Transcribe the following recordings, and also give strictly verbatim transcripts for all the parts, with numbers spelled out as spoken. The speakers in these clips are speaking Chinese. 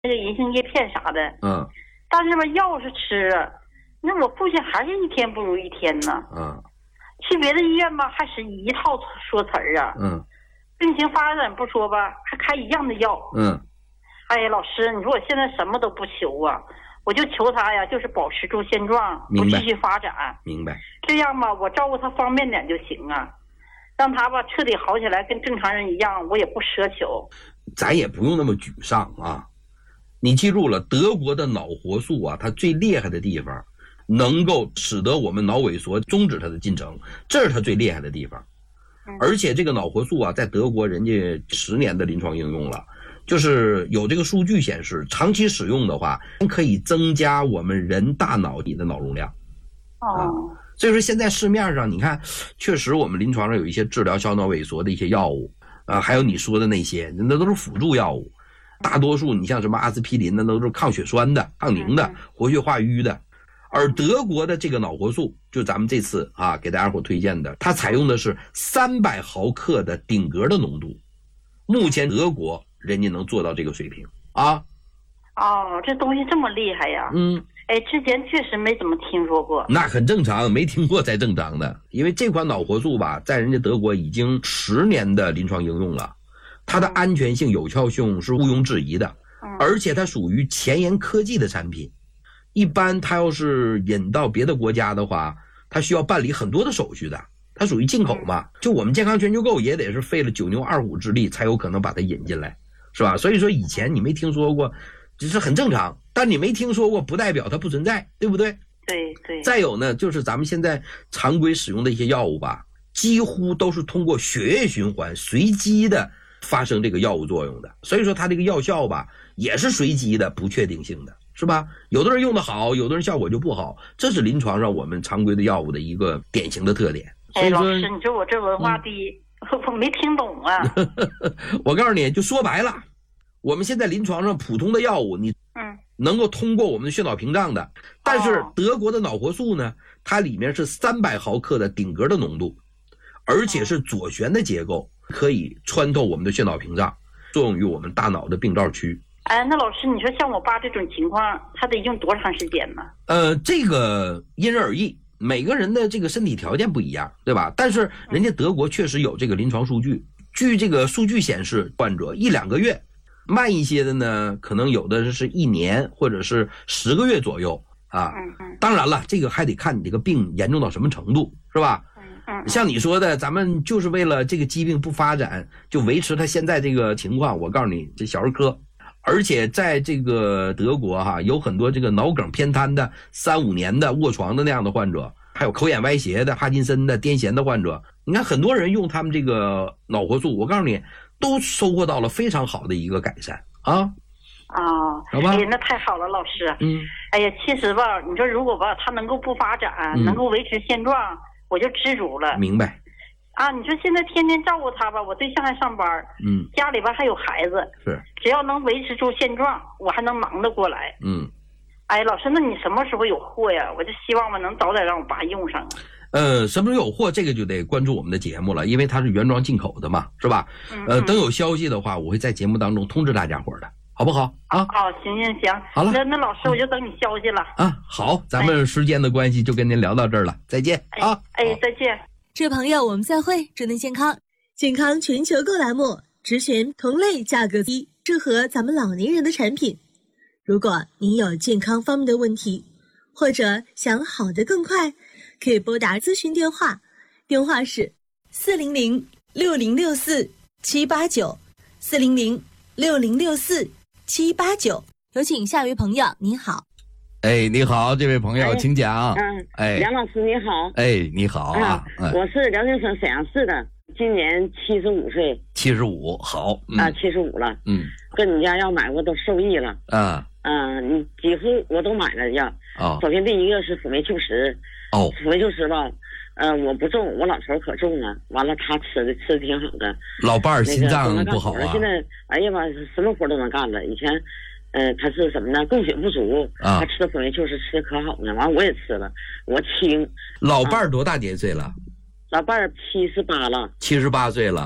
那个银杏叶片啥的。 嗯。 但是吧，药是吃，那我父亲还是一天不如一天呢。 嗯。 去别的医院吧，还是一套说词儿啊。 嗯。 病情发展不说吧，还开一样的药。 嗯。 哎呀，老师，你说我现在什么都不求啊，我就求他呀，就是保持住现状，不继续发展。 明白。 这样吧，我照顾他方便点就行啊，让他吧彻底好起来，跟正常人一样，我也不奢求。 咱也不用那么沮丧啊！你记住了，德国的脑活素啊，它最厉害的地方，能够使得我们脑萎缩终止它的进程，这是它最厉害的地方。而且这个脑活素啊，在德国人家十年的临床应用了。就是有这个数据显示，长期使用的话，可以增加我们人大脑里的脑容量。 哦、 啊，所以说现在市面上，你看，确实我们临床上有一些治疗小脑萎缩的一些药物，啊，还有你说的那些，那都是辅助药物。大多数你像什么阿司匹林，那都是抗血栓的、抗凝的、活血化瘀的。而德国的这个脑活素，就咱们这次啊给大家伙推荐的，它采用的是三百毫克的顶格的浓度。目前德国人家能做到这个水平啊！ 哦，这东西这么厉害呀！ 嗯， 哎，之前确实没怎么听说过。 那很正常，没听过才正常的。因为这款脑活素吧，在人家德国已经十年的临床应用了，它的安全性、有效性是毋庸置疑的，而且它属于前沿科技的产品。一般它要是引到别的国家的话，它需要办理很多的手续的。它属于进口嘛，就我们健康全球购也得是费了九牛二虎之力才有可能把它引进来，是吧？所以说以前你没听说过，这是很正常，但你没听说过不代表它不存在，对不对？ 对对。 再有呢，就是咱们现在常规使用的一些药物吧，几乎都是通过血液循环随机的发生这个药物作用的，所以说它这个药效吧也是随机的、不确定性的，是吧？有的人用的好，有的人效果就不好，这是临床上我们常规的药物的一个典型的特点。 哎，老师，你说我这文化低，嗯、我没听懂啊。 我告诉你，就说白了，我们现在临床上普通的药物，你嗯能够通过我们的血脑屏障的，但是德国的脑活素呢，它里面是三百毫克的顶格的浓度，而且是左旋的结构，可以穿透我们的血脑屏障，作用于我们大脑的病灶区。 哎，那老师，你说像我爸这种情况，他得用多长时间呢？ 呃，这个因人而异。每个人的这个身体条件不一样，对吧？但是人家德国确实有这个临床数据，据这个数据显示，患者一两个月，慢一些的呢，可能有的是一年或者是十个月左右啊。当然了，这个还得看你这个病严重到什么程度，是吧？像你说的，咱们就是为了这个疾病不发展，就维持它现在这个情况。我告诉你，这小儿科。而且在这个德国哈，有很多这个脑梗偏瘫的三五年的卧床的那样的患者，还有口眼歪斜的、帕金森的、癫痫的患者，你看很多人用他们这个脑活素，我告诉你，都收获到了非常好的一个改善啊。 啊， 好吧， 哎呀，那太好了，老师。 嗯， 哎呀，其实吧，你说如果吧，他能够不发展，嗯、能够维持现状，我就知足了。 明白。 啊，你说现在天天照顾他吧，我对象还上班，嗯，家里边还有孩子， 是， 只要能维持住现状，我还能忙得过来。 嗯， 哎，老师，那你什么时候有货呀？我就希望吧，能早点让我爸用上。 呃，什么时候有货，这个就得关注我们的节目了，因为它是原装进口的嘛，是吧？嗯、呃，等有消息的话，我会在节目当中通知大家伙的，好不好？啊， 哦，行行行， 好了， 那那老师我就等你消息了。 啊，好，咱们时间的关系就跟您聊到这儿了，再见啊！ 哎，哎再见。 这位朋友，我们再会，祝您健康。健康全球购栏目，只选同类价格低、适合咱们老年人的产品。如果您有健康方面的问题，或者想好得更快，可以拨打咨询电话，电话是四零零六零六四七八九，四零零六零六四七八九。有请下一位朋友，您好。 哎，你好，这位朋友，哎、请讲。 嗯，哎，梁老师你好。 哎，你好啊， 嗯、我是辽宁省沈阳市的，今年七十五岁。 七十五，好。 嗯、啊，七十五了。嗯，跟你家药买过都受益了。啊。嗯，你几乎我都买了药。哦。首先第一个是辅酶 Q 十。哦。辅酶 Q 十吧，呃，我不重，我老头可重了。完了，他吃的吃的挺好的。 老伴儿心脏不好啊。 现在，哎呀妈，什么活都能干了。以前。呃，他是什么呢？供血不足啊，他吃的辅酶就是吃的可好呢。完了我也吃了，我轻。 老伴儿多大年岁了？ 啊、老伴儿七十八了。 七十八岁了，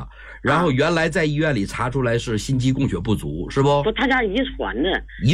然后原来在医院里查出来是心肌供血不足，是不？ 不，他家遗传的。 遗